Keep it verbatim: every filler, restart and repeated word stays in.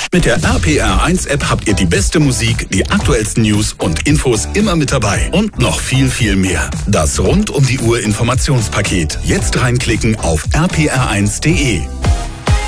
Mit der R P R eins App habt ihr die beste Musik, die aktuellsten News und Infos immer mit dabei. Und noch viel, viel mehr. Das rund um die Uhr Informationspaket. Jetzt reinklicken auf r p r eins punkt d e.